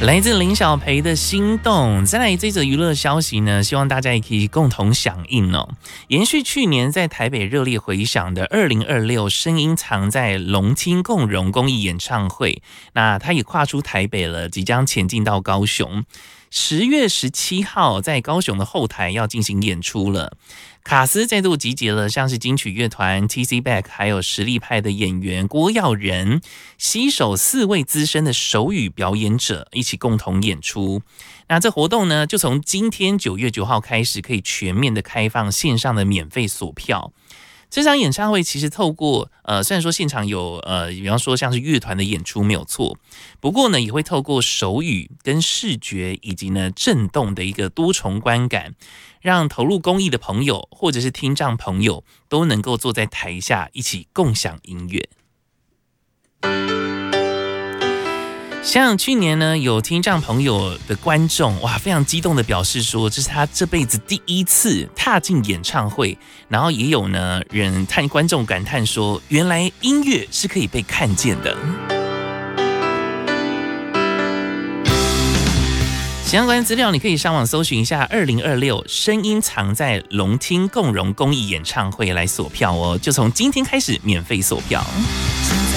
来自林小培的心动。再来这则娱乐消息呢，希望大家也可以共同响应哦。延续去年在台北热烈回响的2026声音藏在龙厅共融公益演唱会，那他也跨出台北了，即将前进到高雄。10月17号在高雄的后台要进行演出了。卡斯再度集结了像是金曲乐团 TC Back 还有实力派的演员郭耀仁，携手4位资深的手语表演者一起共同演出。那这活动呢，就从今天9月9号开始，可以全面的开放线上的免费索票。这场演唱会其实透过虽然说现场有比方说像是乐团的演出没有错，不过呢也会透过手语跟视觉以及呢震动的一个多重观感，让投入公益的朋友或者是听障朋友都能够坐在台下一起共享音乐。像去年呢，有听障朋友的观众哇，非常激动的表示说，这是他这辈子第一次踏进演唱会。然后也有呢观众感叹说，原来音乐是可以被看见的。相关资料你可以上网搜寻一下2026声音藏在龙厅共融公益演唱会来索票哦，就从今天开始免费索票。